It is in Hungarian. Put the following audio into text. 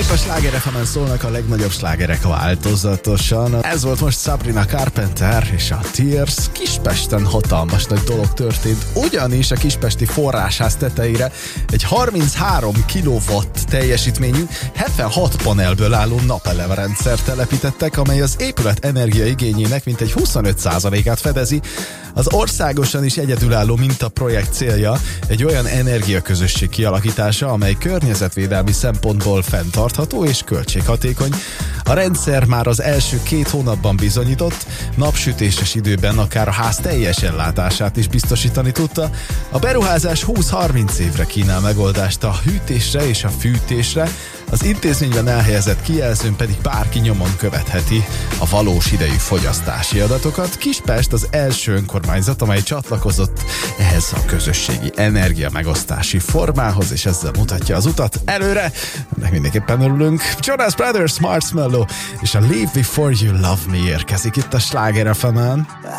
Épp a Sláger FM-en szólnak a legnagyobb slágerek változatosan. Ez volt most Sabrina Carpenter és a Tears. Kispesten hatalmas nagy dolog történt, ugyanis a kispesti forrásház tetejére egy 33 kW teljesítményű, 76 panelből álló napelemerendszer telepítettek, amely az épület energiaigényének mintegy 25%-át fedezi. Az országosan is egyedülálló mintaprojekt célja egy olyan energiaközösség kialakítása, amely környezetvédelmi szempontból fenntartható és költséghatékony. A rendszer már az első 2 hónapban bizonyított, napsütéses időben akár a ház teljes ellátását is biztosítani tudta. A beruházás 20-30 évre kínál megoldást a hűtésre és a fűtésre, az intézményben elhelyezett kijelzőn pedig bárki nyomon követheti a valós idejű fogyasztási adatokat. Kispest az első önkormányzat, amely csatlakozott ehhez a közösségi energia megosztási formához, és ezzel mutatja az utat előre. Ennek mindenképpen örülünk. Jonas Brothers, Marshmello és a Leave Before You Love Me érkezik itt a Sláger FM-en.